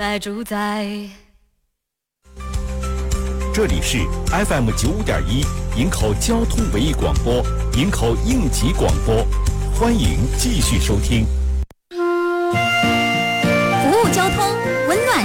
在主宰。 这里是 FM95.1营口交通文艺广播，营口应急广播，欢迎继续收听。 服务交通，